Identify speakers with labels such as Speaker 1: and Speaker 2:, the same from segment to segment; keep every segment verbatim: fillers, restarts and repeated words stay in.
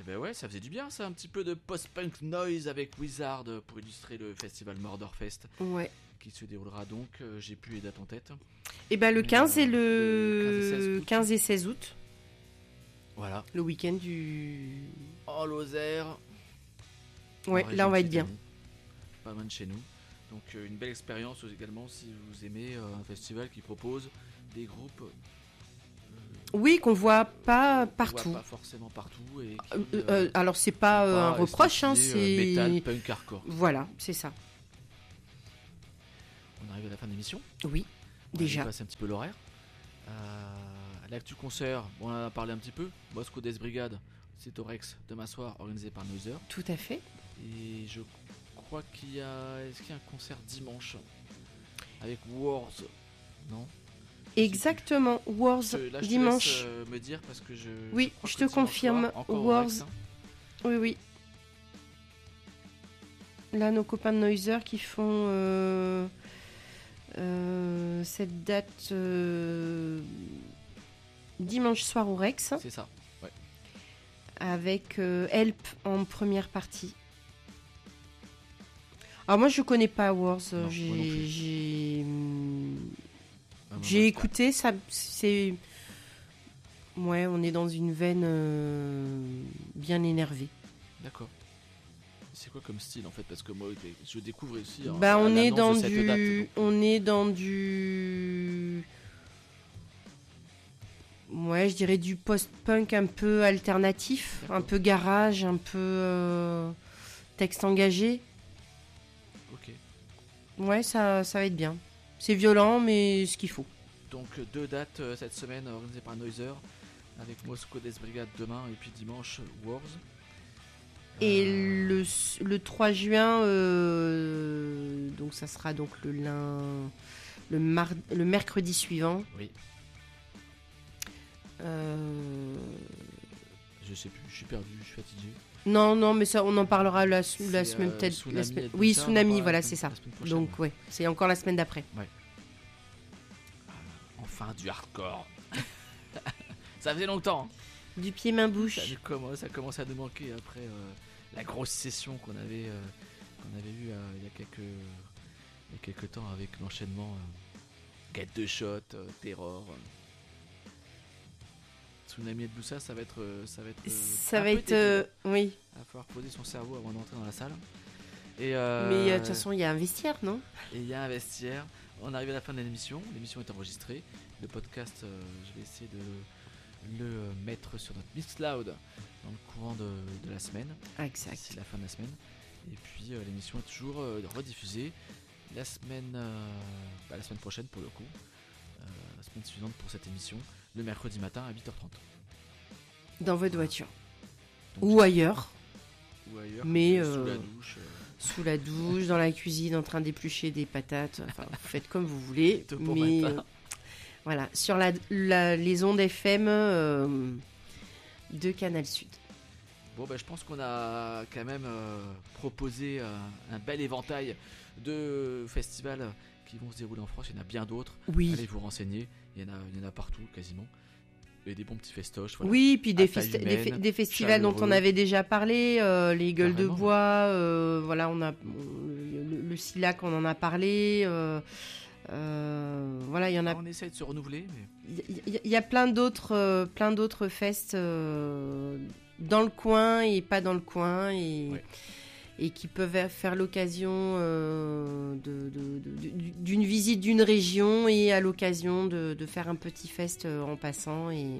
Speaker 1: Et ben ouais, ça faisait du bien ça, un petit peu de post-punk noise avec Wizard pour illustrer le festival Mordorfest.
Speaker 2: Ouais.
Speaker 1: Qui se déroulera donc, euh, j'ai plus les dates en tête.
Speaker 2: Et ben le quinze
Speaker 1: euh,
Speaker 2: et le quinze et seize août.
Speaker 1: Voilà.
Speaker 2: Le week-end du...
Speaker 1: Oh, Lozère.
Speaker 2: Ouais, là on va être bien.
Speaker 1: Pas loin de chez nous. Donc euh, une belle expérience également si vous aimez euh, un festival qui propose des groupes...
Speaker 2: Oui, qu'on voit pas partout.
Speaker 1: On voit pas forcément partout. Et qui,
Speaker 2: euh,
Speaker 1: euh,
Speaker 2: euh, alors c'est pas, euh,
Speaker 1: pas
Speaker 2: un reproche, hein,
Speaker 1: stylé,
Speaker 2: c'est...
Speaker 1: euh, metal, punk, hardcore.
Speaker 2: Voilà, c'est ça.
Speaker 1: On arrive à la fin de l'émission.
Speaker 2: Oui,
Speaker 1: on
Speaker 2: déjà.
Speaker 1: On passe un petit peu l'horaire. Euh, L'actu concert, bon, on en a parlé un petit peu. Moscow Death Brigade, c'est au Rex demain soir, organisé par Noiser.
Speaker 2: Tout à fait.
Speaker 1: Et je crois qu'il y a... Est-ce qu'il y a un concert dimanche avec Wars? Non.
Speaker 2: Exactement, Wars
Speaker 1: je, là, je
Speaker 2: dimanche.
Speaker 1: Te laisse, euh, me dire parce que je.
Speaker 2: Oui,
Speaker 1: je,
Speaker 2: je te confirme.
Speaker 1: soir,
Speaker 2: Wars.
Speaker 1: Rex, hein.
Speaker 2: Oui, oui. Là, nos copains de Noiser qui font euh, euh, cette date euh, dimanche soir au Rex.
Speaker 1: C'est ça. Ouais.
Speaker 2: Avec euh, Help en première partie. Alors moi, je connais pas Wars.
Speaker 1: Non,
Speaker 2: j'ai j'ai
Speaker 1: Ah,
Speaker 2: J'ai écouté, ça, c'est... Ouais, on est dans une veine euh, bien énervée.
Speaker 1: D'accord. C'est quoi comme style en fait? Parce que moi, je découvre ici...
Speaker 2: Bah,
Speaker 1: hein,
Speaker 2: on, est dans
Speaker 1: de
Speaker 2: du...
Speaker 1: date,
Speaker 2: on est dans du... Ouais, je dirais du post-punk un peu alternatif,
Speaker 1: D'accord.
Speaker 2: un peu garage, un peu euh, texte engagé.
Speaker 1: Ok.
Speaker 2: Ouais, ça, ça va être bien. C'est violent, mais ce qu'il faut.
Speaker 1: Donc deux dates euh, cette semaine organisées par Noiser, avec Moscow Death Brigade demain et puis dimanche Wars.
Speaker 2: Et
Speaker 1: euh...
Speaker 2: le, le trois juin, euh, donc ça sera donc le, lin, le, mar, le mercredi suivant.
Speaker 1: Oui.
Speaker 2: Euh...
Speaker 1: Je sais plus, je suis perdu, je suis fatigué.
Speaker 2: Non, non, mais ça, on en parlera la, la semaine
Speaker 1: euh,
Speaker 2: peut-être. La semaine...
Speaker 1: Oui,
Speaker 2: Oui,
Speaker 1: ça,
Speaker 2: Tsunami, voilà, c'est ça.
Speaker 1: Prochaine,
Speaker 2: donc, ouais, c'est encore la semaine d'après.
Speaker 1: Ouais. Enfin, du hardcore. Ça faisait longtemps. Hein.
Speaker 2: Du pied main bouche.
Speaker 1: Ça commence, ça commence à nous manquer après euh, la grosse session qu'on avait, euh, qu'on avait eue euh, il y a quelques, il y a quelques temps avec l'enchaînement euh, Get the Shot, euh, Terror. Euh. Tsunami et Blusa, ça va être, euh, ça va être. Euh,
Speaker 2: ça va être, euh, oui.
Speaker 1: Il va falloir poser son cerveau avant d'entrer dans la salle. Et euh,
Speaker 2: mais de euh, toute façon, il y a un vestiaire, non?
Speaker 1: Et il y a un vestiaire. On arrive à la fin de l'émission. L'émission est enregistrée. Le podcast, euh, je vais essayer de le mettre sur notre Mixcloud dans le courant de, de la semaine.
Speaker 2: Exact.
Speaker 1: D'ici la fin de la semaine. Et puis euh, l'émission est toujours euh, rediffusée la semaine, euh, bah, la semaine prochaine pour le coup. Euh, la semaine suivante pour cette émission, le mercredi matin à huit heures trente.
Speaker 2: Dans votre voiture.
Speaker 1: Donc,
Speaker 2: ou ailleurs.
Speaker 1: Ou ailleurs.
Speaker 2: Mais
Speaker 1: sous
Speaker 2: euh,
Speaker 1: la douche. Euh...
Speaker 2: Sous la douche, dans la cuisine, en train d'éplucher des patates. Enfin, vous faites comme vous voulez. Mais euh, voilà, sur la, la, les ondes F M euh, de Canal Sud.
Speaker 1: Bon, bah, je pense qu'on a quand même euh, proposé euh, un bel éventail de festivals qui vont se dérouler en France. Il y en a bien d'autres.
Speaker 2: Oui.
Speaker 1: Allez vous renseigner. Il y en a, il y en a partout quasiment. Et des bons petits festoches. Voilà.
Speaker 2: Oui, puis des,
Speaker 1: festi-
Speaker 2: humaine, des, fe- des festivals chaleureux. Dont on avait déjà parlé, euh, les Gueules Carrément, de Bois, euh, voilà, on a le, le Silac, on en a parlé. Euh, euh, voilà, il y en a.
Speaker 1: On essaie de se renouveler. Mais...
Speaker 2: Il y, y, y a plein d'autres, euh, plein d'autres fests euh, dans le coin et pas dans le coin et. Ouais. Et qui peuvent faire l'occasion euh, de, de, de, de, d'une visite d'une région et à l'occasion de, de faire un petit fest en passant. Et,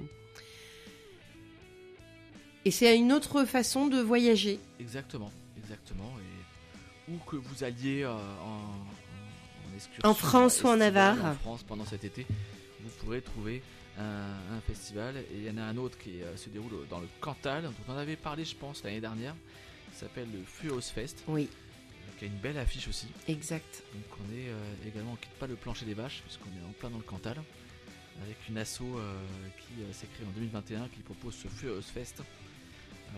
Speaker 2: et c'est une autre façon de voyager.
Speaker 1: Exactement, exactement. Et où que vous alliez euh, en, en, en excursion,
Speaker 2: en France ou en Navarre,
Speaker 1: en France pendant cet été, vous pourrez trouver un, un festival. Et il y en a un autre qui euh, se déroule dans le Cantal, dont on avait parlé, je pense, l'année dernière. S'appelle le Fuos Fest,
Speaker 2: oui.
Speaker 1: euh, qui a une belle affiche aussi.
Speaker 2: Exact.
Speaker 1: Donc on est euh, également, on quitte pas le plancher des vaches, puisqu'on est en plein dans le Cantal, avec une asso euh, qui euh, s'est créée en deux mille vingt et un, qui propose ce Fuos Fest. Euh,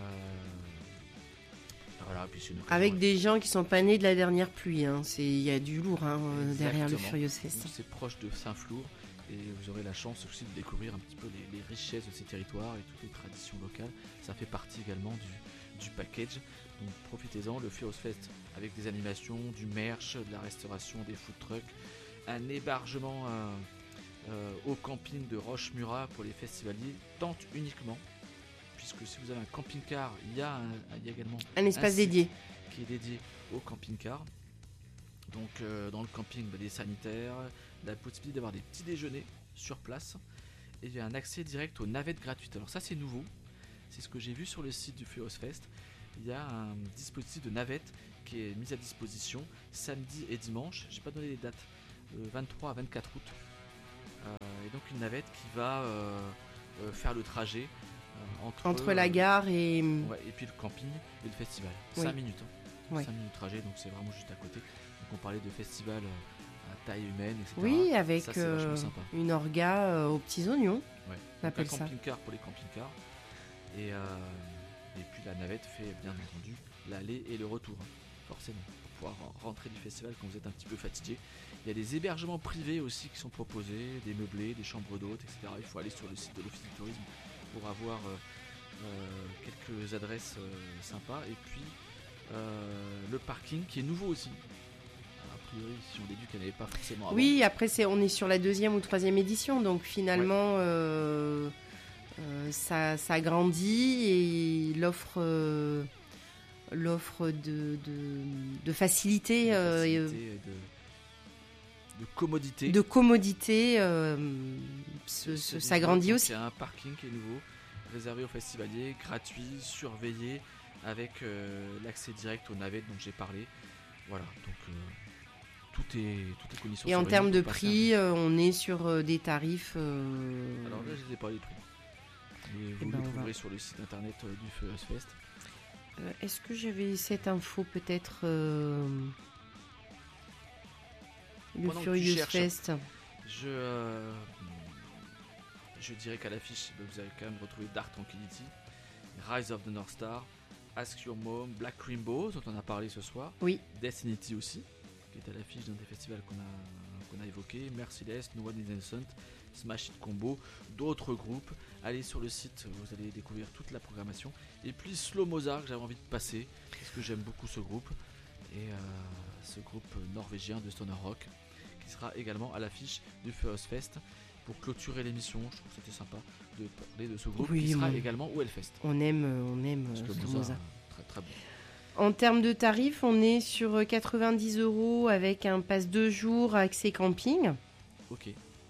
Speaker 1: voilà, puis c'est une
Speaker 2: avec des gens qui sont pas nés de la dernière pluie, hein. C'est, il y a du lourd hein, derrière le Furious Fest.
Speaker 1: Donc c'est proche de Saint-Flour, et vous aurez la chance aussi de découvrir un petit peu les, les richesses de ces territoires et toutes les traditions locales. Ça fait partie également du, du package, donc profitez-en. Le Furious Fest avec des animations, du merch, de la restauration, des food trucks, un hébergement euh, euh, au camping de Roche-Murat pour les festivaliers, tente uniquement, puisque si vous avez un camping-car, il y a, un, il y a également
Speaker 2: un espace
Speaker 1: un
Speaker 2: dédié
Speaker 1: qui est dédié au camping-car. Donc euh, dans le camping, bah, des sanitaires, la possibilité d'avoir des petits déjeuners sur place, et il y a un accès direct aux navettes gratuites. Alors ça c'est nouveau, c'est ce que j'ai vu sur le site du Furious Fest. Il y a un dispositif de navette qui est mis à disposition samedi et dimanche, j'ai pas donné les dates, le vingt-trois à vingt-quatre août. Euh, et donc une navette qui va euh, euh, faire le trajet euh, entre,
Speaker 2: entre la gare et...
Speaker 1: Ouais, et puis le camping et le festival.
Speaker 2: Oui.
Speaker 1: cinq minutes. Hein.
Speaker 2: Oui.
Speaker 1: cinq minutes de trajet, donc c'est vraiment juste à côté. Donc on parlait de festival euh, à taille humaine, et cetera.
Speaker 2: Oui, avec
Speaker 1: ça,
Speaker 2: euh,
Speaker 1: sympa.
Speaker 2: une orga euh, aux petits oignons.
Speaker 1: Ouais.
Speaker 2: On appelle
Speaker 1: un
Speaker 2: ça.
Speaker 1: camping-car pour les camping-cars. Et, euh, et puis la navette fait bien entendu l'aller et le retour, hein, forcément, pour pouvoir rentrer du festival quand vous êtes un petit peu fatigué. Il y a des hébergements privés aussi qui sont proposés, des meublés, des chambres d'hôtes, et cetera. Il faut aller sur le site de l'Office du tourisme pour avoir euh, euh, quelques adresses euh, sympas. Et puis euh, le parking qui est nouveau aussi. Alors, a priori, si on déduit qu'elle n'avait pas forcément avant.
Speaker 2: Oui, après c'est, on est sur la deuxième ou troisième édition, donc finalement ouais. euh, euh, ça, ça grandit et l'offre, euh, l'offre de, de, de facilité,
Speaker 1: de,
Speaker 2: euh,
Speaker 1: facilité de, de commodité,
Speaker 2: de commodité euh, ce, ce, s'agrandit aussi.
Speaker 1: Il y a un parking qui est nouveau, réservé aux festivaliers, gratuit, surveillé, avec euh, l'accès direct aux navettes dont j'ai parlé. Voilà, donc euh, tout est toutes les conditions.
Speaker 2: Et en termes de prix, euh, on est sur euh, des tarifs. Euh...
Speaker 1: Alors là, je n'ai pas les prix. Mais vous ben, les trouverez va... sur le site internet euh, du Furious Fest.
Speaker 2: Euh, est-ce que j'avais cette info peut-être euh... le
Speaker 1: Pendant
Speaker 2: Furious Fest.
Speaker 1: Je euh, je dirais qu'à l'affiche, vous avez quand même retrouvé Dark Tranquillity, Rise of the North Star, Ask Your Mom, Black Rainbow, dont on a parlé ce soir.
Speaker 2: Oui.
Speaker 1: Destiny aussi, qui est à l'affiche d'un des festivals qu'on a, qu'on a évoqué. Merciless, No One is Innocent, Smash It Combo, d'autres groupes. Allez sur le site, vous allez découvrir toute la programmation. Et puis Slow Mozart, que j'avais envie de passer, parce que j'aime beaucoup ce groupe. Et euh, ce groupe norvégien de Stoner Rock, qui sera également à l'affiche du Furious Fest. Pour clôturer l'émission, je trouve que c'était sympa de parler de ce groupe oui, qui sera moi, également au Hellfest.
Speaker 2: On aime, on aime
Speaker 1: Parce que
Speaker 2: Slow
Speaker 1: Mozart,
Speaker 2: Mozart.
Speaker 1: Très, très bon.
Speaker 2: En termes de tarifs, on est sur quatre-vingt-dix euros avec un pass deux jours accès camping.
Speaker 1: Ok.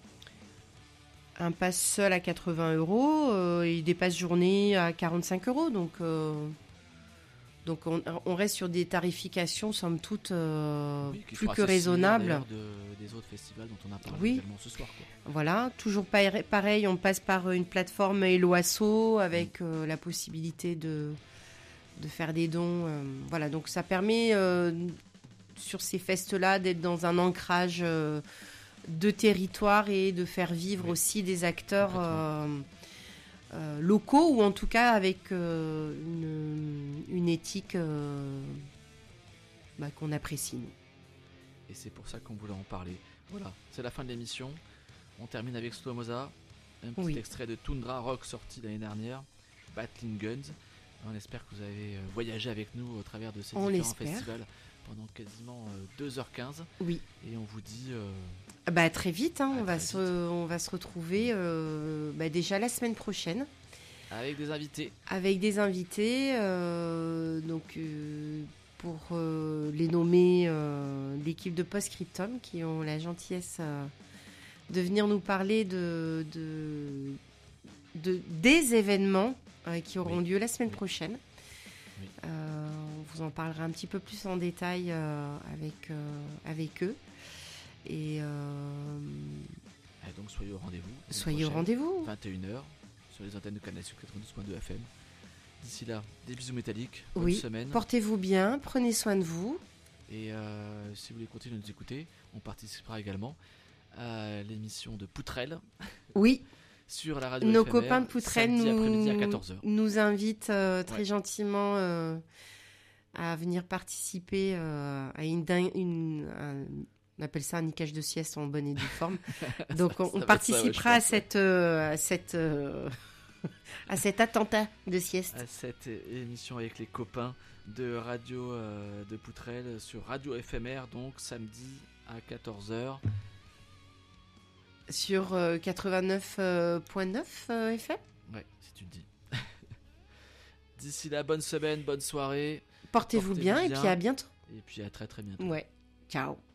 Speaker 2: Un pass seul à quatre-vingts euros euh, et des passes journée à quarante-cinq euros. Donc, euh, donc on, on reste sur des tarifications, somme toute, euh,
Speaker 1: oui,
Speaker 2: plus que raisonnables.
Speaker 1: De, des autres festivals dont on a parlé
Speaker 2: oui.
Speaker 1: également ce soir. Quoi.
Speaker 2: Voilà, toujours pareil, on passe par une plateforme Helloasso avec mmh. euh, la possibilité de, de faire des dons. Euh, voilà, donc ça permet euh, sur ces festes-là d'être dans un ancrage euh, de territoire et de faire vivre oui. aussi des acteurs euh, euh, locaux ou en tout cas avec euh, une, une éthique euh, bah, qu'on apprécie nous.
Speaker 1: Et c'est pour ça qu'on voulait en parler. Voilà, c'est la fin de l'émission. On termine avec Slow Mozart, un petit oui. extrait de Tundra Rock sorti l'année dernière, Battling Guns. On espère que vous avez voyagé avec nous au travers de ces
Speaker 2: on
Speaker 1: différents
Speaker 2: l'espère.
Speaker 1: festivals pendant quasiment deux heures quinze.
Speaker 2: Oui.
Speaker 1: Et on vous dit... Euh,
Speaker 2: bah, très vite, hein,
Speaker 1: ah,
Speaker 2: on, va
Speaker 1: très
Speaker 2: se,
Speaker 1: vite.
Speaker 2: on va se retrouver euh, bah, déjà la semaine prochaine.
Speaker 1: Avec des invités.
Speaker 2: Avec des invités. Euh, donc... Euh, pour euh, les nommer euh, l'équipe de Postscriptum qui ont la gentillesse euh, de venir nous parler de, de, de des événements euh, qui auront oui. lieu la semaine oui. prochaine. Oui. Euh, on vous en parlera un petit peu plus en détail euh, avec, euh, avec eux. Et, euh,
Speaker 1: et donc soyez au rendez-vous.
Speaker 2: Soyez au rendez-vous.
Speaker 1: vingt et une heures sur les antennes de Canal Sud quatre-vingt-douze point deux F M. D'ici là, des bisous métalliques. Bonne
Speaker 2: oui,
Speaker 1: semaine.
Speaker 2: Portez-vous bien, prenez soin de vous.
Speaker 1: Et euh, si vous voulez continuer de nous écouter, on participera également à l'émission de Poutrelle.
Speaker 2: Oui.
Speaker 1: Sur la radio
Speaker 2: Nos
Speaker 1: F M R,
Speaker 2: copains de Poutrelle nous,
Speaker 1: à quatorze heures.
Speaker 2: Nous invitent euh, très
Speaker 1: ouais.
Speaker 2: gentiment euh, à venir participer euh, à une, une, un, On appelle ça un niquage de sieste en bonne et due forme. Donc on, on
Speaker 1: Ça va être ça, ouais,
Speaker 2: participera
Speaker 1: je pense,
Speaker 2: à cette, euh, à cette, euh, à cet attentat de sieste.
Speaker 1: à cette émission avec les copains de Radio euh, de Poutrelle sur Radio F M R, donc samedi à quatorze heures.
Speaker 2: Sur euh, quatre-vingt-neuf virgule neuf euh, F M.
Speaker 1: Ouais, si tu le dis. D'ici là, bonne semaine, bonne soirée.
Speaker 2: Portez-vous
Speaker 1: Portez-vous
Speaker 2: bien, et
Speaker 1: bien.
Speaker 2: puis à bientôt.
Speaker 1: Et puis à très très bientôt.
Speaker 2: Ouais. Ciao.